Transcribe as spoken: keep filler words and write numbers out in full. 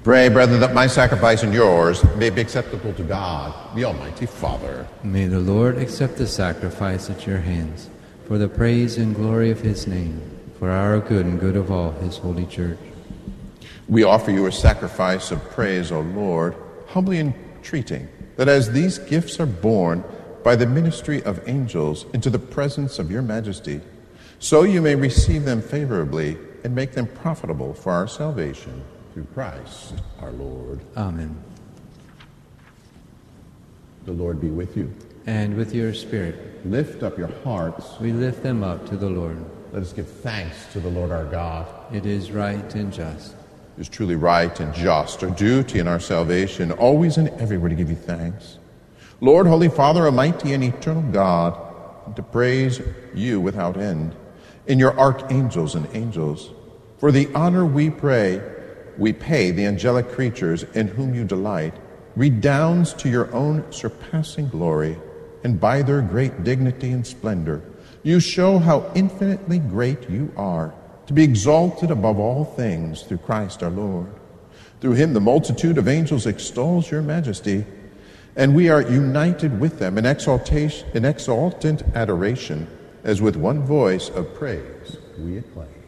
Pray, brethren, that my sacrifice and yours may be acceptable to God, the Almighty Father. May the Lord accept the sacrifice at your hands, for the praise and glory of his name, for our good and good of all his holy church. We offer you a sacrifice of praise, O Lord, humbly entreating that as these gifts are borne by the ministry of angels into the presence of your majesty, so you may receive them favorably and make them profitable for our salvation. Through Christ our Lord. Amen. The Lord be with you. And with your spirit. Lift up your hearts. We lift them up to the Lord. Let us give thanks to the Lord our God. It is right and just. It is truly right and just, our duty and our salvation, always and everywhere to give you thanks. Lord, Holy Father, Almighty and eternal God, to praise you without end, in your archangels and angels. For the honor we pray, we pay the angelic creatures in whom you delight, redounds to your own surpassing glory, and by their great dignity and splendor, you show how infinitely great you are, to be exalted above all things through Christ our Lord. Through him the multitude of angels extols your majesty, and we are united with them in exaltation, in exultant adoration, as with one voice of praise we acclaim.